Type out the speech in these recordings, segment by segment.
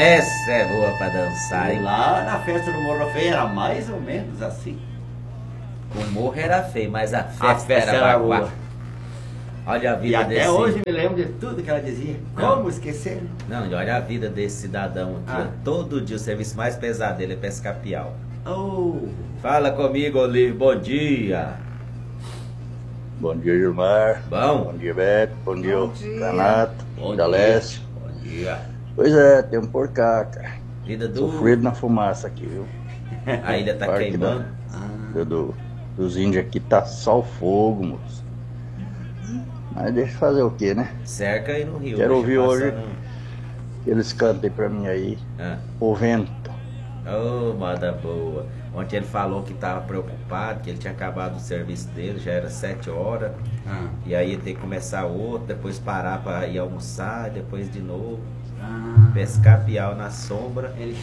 Essa é boa pra dançar, E hein? lá na festa do Morro Feio era mais ou menos assim. O morro era feio, mas a A festa festa era era baguá. boa. Olha a E vida até desse... hoje me lembro de tudo que ela dizia. Não. Como esquecer? Não, e olha a vida desse cidadão aqui, ó. Todo dia o serviço mais pesado dele é pescar piau. Oh, Fala comigo, Olívio, bom dia. Bom dia, Gilmar. Bom? Bom dia, Beto. Bom dia, Renato. Bom da dia. Lécio. Bom dia. Pois é, tem um por cá, cara. Vida do... Sofrido na fumaça aqui, viu? A ilha tá Parque queimando. dos índios aqui tá só o fogo, moço. Mas deixa eu fazer o que, né? Cerca aí no rio. Quero deixa ouvir hoje. passando. Eles cantem pra mim aí. Ah. O vento. Ô, moda boa. Ontem ele falou que tava preocupado, que ele tinha acabado o serviço dele, já era 7 horas. E aí ia ter que começar outro, depois parar pra ir almoçar, depois de novo. Pescar piau na sombra. ele...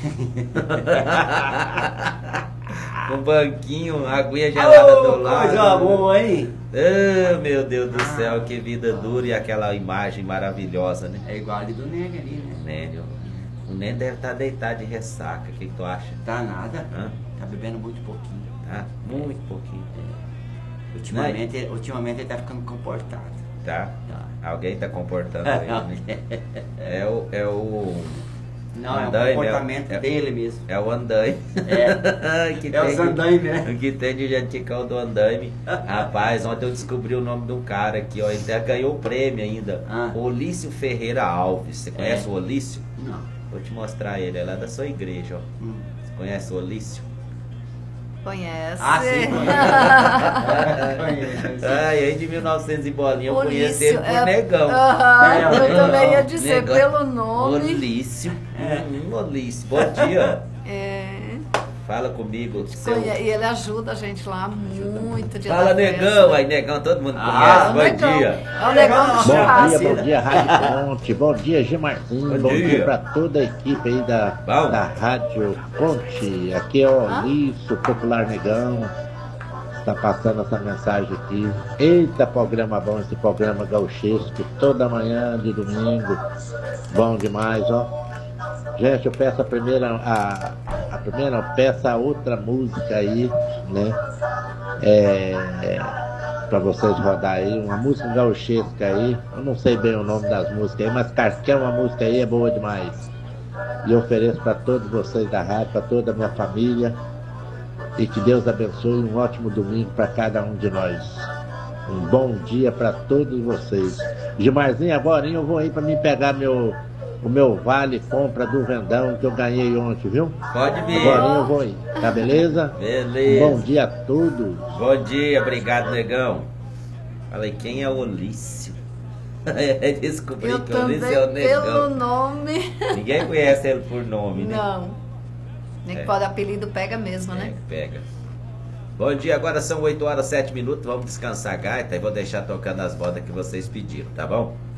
Um banquinho, aguinha gelada do lado. Coisa boa, hein? Oh, meu Deus do céu, que vida dura e aquela imagem maravilhosa, né? É igual ali do Neg ali, né? Nélio. O Nélio deve estar deitado de ressaca. O que tu acha? Tá nada. Hã? Tá bebendo muito pouquinho. Tá? Muito pouquinho. Ultimamente ele tá ficando comportado. Tá? Tá. Alguém tá comportando ele, né? É o Não, é o andaime, comportamento dele mesmo. É o andaime. É, que é os andaime, né? O que tem de janticão do andaime. Rapaz, ontem eu descobri o nome de um cara aqui, ó. Ele até ganhou o prêmio ainda. Olício Ferreira Alves. Você conhece o Olício? Não. Vou te mostrar ele, é lá da sua igreja, ó. Você conhece o Olício? Conhece? Ah, sim, conheço. Ai, aí de 1900 e bolinha eu conheço Olício, ele por Negão. Eu também ia dizer Negão. pelo nome. Olício. Olício. Bom dia. É. Fala comigo. Seu... E ele ajuda a gente lá muito. De Fala, dar Negão. festa. Aí, Negão, todo mundo conhece. Bom Negão. dia. É o Negão do Bom churrasco. dia, Rádio Ponte, bom dia, Gimarzinho, bom dia para toda a equipe aí da Rádio Ponte. Aqui é o Olício, Popular Negão, está passando essa mensagem aqui. Eita, programa bom, esse programa gauchesco, toda manhã de domingo, bom demais, ó. Gente, eu peço eu peço a outra música aí, né? Pra vocês rodar aí, uma música gauchesca aí, eu não sei bem o nome das músicas aí, mas qualquer uma música aí é boa demais. E eu ofereço para todos vocês da rádio, para toda a minha família, e que Deus abençoe um ótimo domingo para cada um de nós. Um bom dia para todos vocês. Gilmarzinho, agora eu vou aí para mim pegar o meu vale compra do Vendão que eu ganhei ontem, viu? Pode vir. Agora eu vou aí, tá beleza? Beleza. Bom dia a todos. Bom dia, obrigado, Negão. Falei, quem é o Olício? Descobri Eu que o Olício também é o Negão. pelo nome. Ninguém conhece ele por nome, né? Não. Nem que pode apelido pega mesmo, né? Pega. Bom dia, agora são 8 horas 7 minutos. Vamos descansar a gaita e vou deixar tocando as modas que vocês pediram, tá bom?